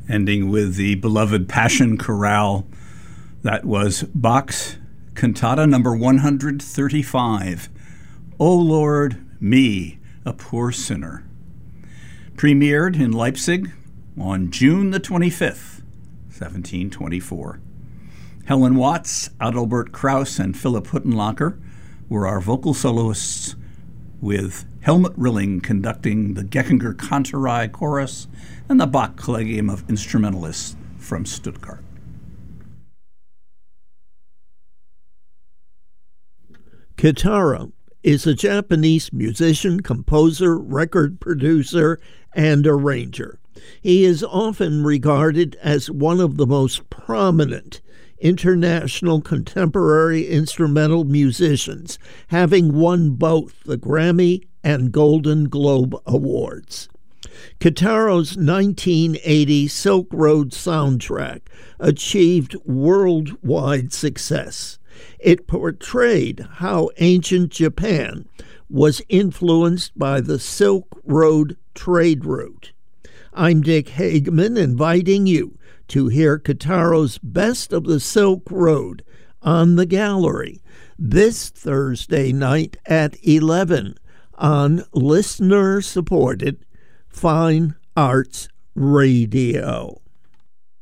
ending with the beloved Passion Chorale. That was Bach's Cantata number 135, O Lord, me, a poor sinner. Premiered in Leipzig on June the 25th, 1724. Helen Watts, Adalbert Krauss, and Philipp Huttenlocher were our vocal soloists, with Helmut Rilling conducting the Geckinger Kantorei Chorus and the Bach Collegium of Instrumentalists from Stuttgart. Kitaro is a Japanese musician, composer, record producer, and arranger. He is often regarded as one of the most prominent international contemporary instrumental musicians, having won both the Grammy and Golden Globe Awards. Kitaro's 1980 Silk Road soundtrack achieved worldwide success. It portrayed how ancient Japan was influenced by the Silk Road trade route. I'm Dick Hageman, inviting you to hear Kitaro's Best of the Silk Road on the Gallery this Thursday night at 11 on listener-supported Fine Arts Radio.